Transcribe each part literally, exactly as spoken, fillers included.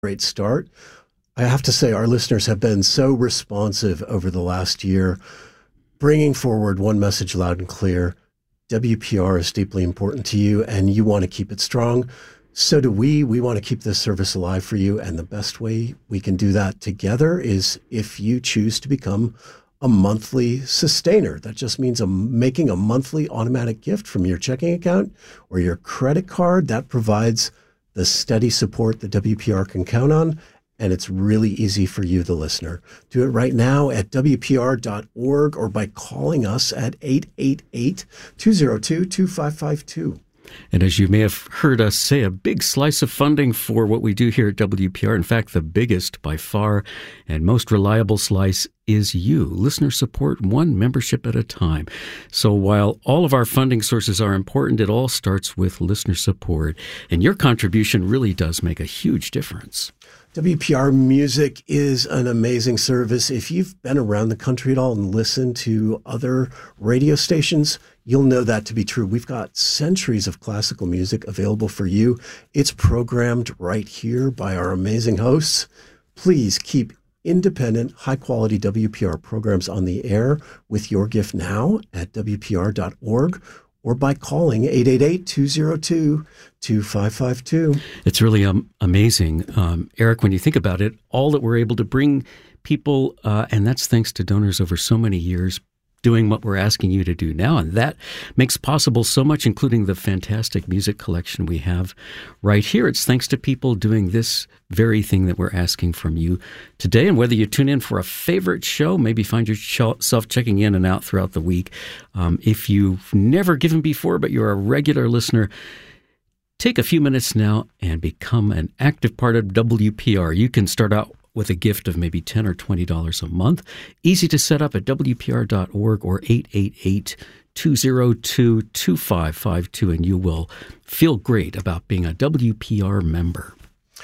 great start. I have to say, our listeners have been so responsive over the last year, bringing forward one message loud and clear. W P R is deeply important to you, and you want to keep it strong. So do we. We want to keep this service alive for you, and the best way we can do that together is if you choose to become a monthly sustainer. That just means a, making a monthly automatic gift from your checking account or your credit card. That provides the steady support that W P R can count on. And it's really easy for you, the listener. Do it right now at W P R dot org or by calling us at eight eight eight, two oh two, two five five two. And as you may have heard us say, a big slice of funding for what we do here at W P R, in fact, the biggest by far and most reliable slice is you. Listener support, one membership at a time. So while all of our funding sources are important, it all starts with listener support. And your contribution really does make a huge difference. W P R Music is an amazing service. If you've been around the country at all and listened to other radio stations, you'll know that to be true. We've got centuries of classical music available for you. It's programmed right here by our amazing hosts. Please keep independent, high-quality W P R programs on the air with your gift now at W P R dot org. or by calling eight eight eight, two oh two, two five five two. It's really um, amazing, um, Eric, when you think about it, all that we're able to bring people, uh, and that's thanks to donors over so many years, doing what we're asking you to do now. And that makes possible so much, including the fantastic music collection we have right here. It's thanks to people doing this very thing that we're asking from you today. And whether you tune in for a favorite show, maybe find yourself checking in and out throughout the week. Um, if you've never given before, but you're a regular listener, take a few minutes now and become an active part of W P R. You can start out with a gift of maybe ten dollars or twenty dollars a month. Easy to set up at W P R dot org or eight eight eight, two oh two, two five five two, and you will feel great about being a W P R member.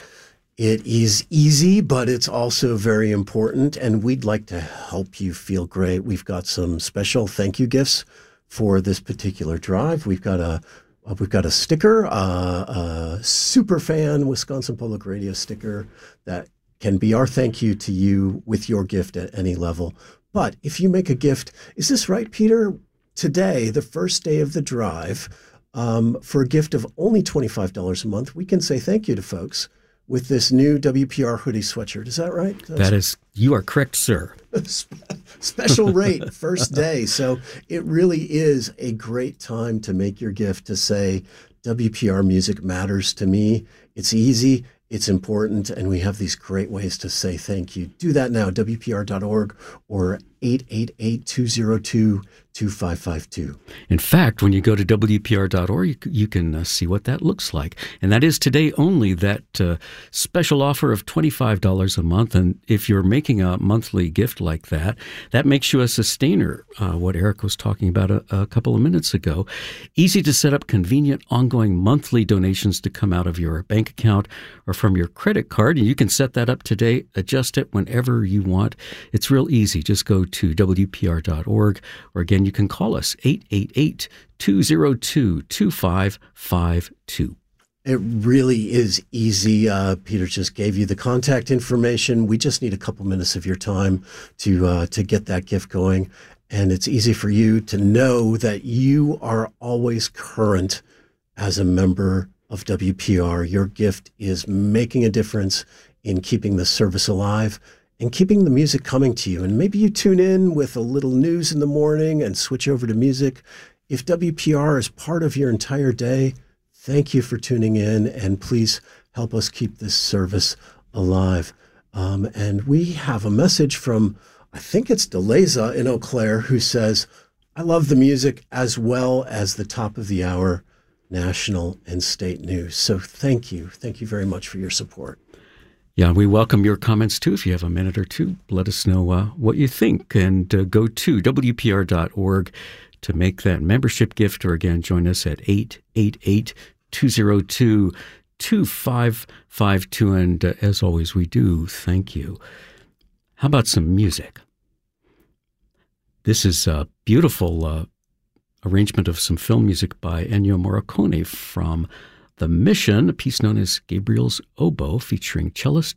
It is easy, but it's also very important, and we'd like to help you feel great. We've got some special thank you gifts for this particular drive. We've got a We've got a sticker, uh, a super fan Wisconsin Public Radio sticker that can be our thank you to you with your gift at any level. But if you make a gift, is this right, Peter? Today, the first day of the drive, um, for a gift of only twenty-five dollars a month, we can say thank you to folks with this new W P R hoodie sweatshirt. Is that right? That's that is, you are correct, sir. Special rate, first day. So it really is a great time to make your gift, to say W P R music matters to me. It's easy. It's important, and we have these great ways to say thank you. Do that now, W P R dot org or eight eight eight, two oh two, two five five two. In fact, when you go to W P R dot org, you, you can uh, see what that looks like. And that is today only, that uh, special offer of twenty-five dollars a month. And if you're making a monthly gift like that, that makes you a sustainer, uh, what Eric was talking about a, a couple of minutes ago. Easy to set up, convenient, ongoing monthly donations to come out of your bank account or from your credit card. And you can set that up today, adjust it whenever you want. It's real easy. Just go to W P R dot org, or again, you can call us eight eight eight, two oh two, two five five two. It really is easy. Uh, Peter just gave you the contact information. We just need a couple minutes of your time to uh, to get that gift going. And it's easy for you to know that you are always current as a member of W P R. Your gift is making a difference in keeping the service alive and keeping the music coming to you. And maybe you tune in with a little news in the morning and switch over to music. If W P R is part of your entire day, thank you for tuning in, and please help us keep this service alive. Um, and we have a message from, I think it's Deleza in Eau Claire, who says, I love the music as well as the top of the hour national and state news. So thank you. Thank you very much for your support. Yeah, we welcome your comments, too. If you have a minute or two, let us know uh, what you think. And uh, go to W P R dot org to make that membership gift, or again, join us at eight eight eight, two oh two, two five five two. And uh, as always, we do thank you. How about some music? This is a beautiful uh, arrangement of some film music by Ennio Morricone from The Mission, a piece known as Gabriel's Oboe, featuring cellist